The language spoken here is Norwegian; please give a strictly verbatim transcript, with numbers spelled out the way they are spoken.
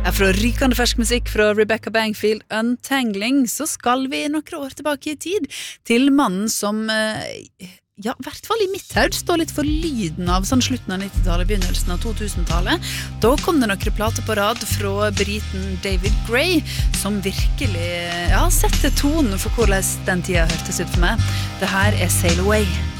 Ja, fra rykende fersk musikk fra Rebecca Bangfield, Untangling, så skal vi noen år tilbake i tid til mannen som, ja, i hvert fall i mitt hode, står litt for lyden av sånn slutten av nittitallet, begynnelsen av to-tusen-tallet. Da kom det noen plater på rad fra briten David Gray, som virkelig, ja, setter tonen for hvordan den tida hørtes ut for meg. Det her er Sail Away.